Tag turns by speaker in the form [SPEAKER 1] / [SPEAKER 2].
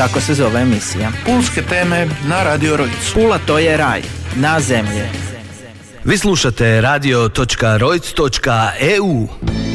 [SPEAKER 1] Tako se zove emisija.
[SPEAKER 2] Pulske teme na Radio Rojc.
[SPEAKER 1] Pula to je raj, na zemlji.
[SPEAKER 3] Vi slušate radio.rojc.eu.